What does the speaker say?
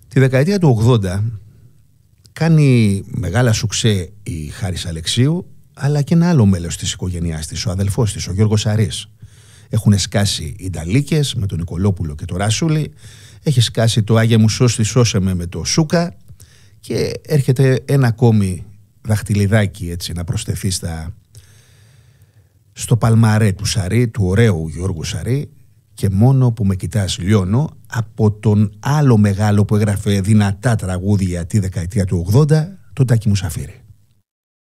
Τη δεκαετία του 80 κάνει μεγάλα σουξέ η Χάρης Αλεξίου, αλλά και ένα άλλο μέλος της οικογένειάς της, ο αδελφός της, ο Γιώργος Σαρής. Έχουν σκάσει οι Νταλίκες με τον Νικολόπουλο και τον Ρασούλη, έχει σκάσει το Άγια μου σώστη σώσε με το Σούκα, και έρχεται ένα ακόμη δαχτυλιδάκι έτσι να προσθεθεί στο παλμαρέ του Σαρή, του ωραίου Γιώργου Σαρή, και μόνο που με κοιτάς λιώνω, από τον άλλο μεγάλο που έγραφε δυνατά τραγούδια τη δεκαετία του 80, τον Τάκη Μουσαφίρη.